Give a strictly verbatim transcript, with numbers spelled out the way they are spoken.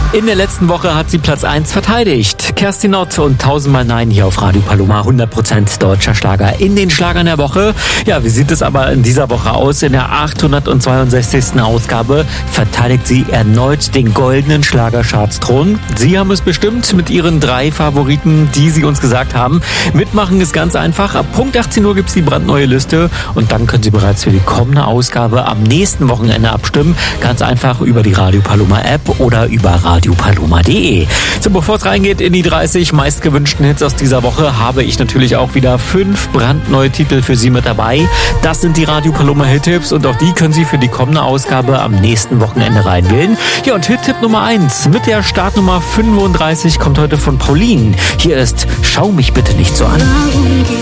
In der letzten Woche hat sie Platz eins verteidigt. Kerstin Ott und tausendmal Nein hier auf Radio Paloma. hundert Prozent deutscher Schlager in den Schlagern der Woche. Ja, wie sieht es aber in dieser Woche aus? In der achthundertzweiundsechzigsten Ausgabe verteidigt sie erneut den goldenen Schlagercharts-Thron. Sie haben es bestimmt mit ihren drei Favoriten, die sie uns gesagt haben. Mitmachen ist ganz einfach. Ab Punkt achtzehn Uhr gibt es die brandneue Liste und dann können Sie bereits für die kommende Ausgabe am nächsten Wochenende abstimmen. Ganz einfach über die Radio Paloma App oder über radio paloma punkt de. So, bevor es reingeht in die dreißig meistgewünschten Hits aus dieser Woche, habe ich natürlich auch wieder fünf brandneue Titel für Sie mit dabei. Das sind die Radio Paloma Hit-Tipps und auch die können Sie für die kommende Ausgabe am nächsten Wochenende reinwählen. Ja, und Hit-Tipp Nummer eins mit der Startnummer fünfunddreißig kommt heute von Pauline. Hier ist Schau mich bitte nicht so an.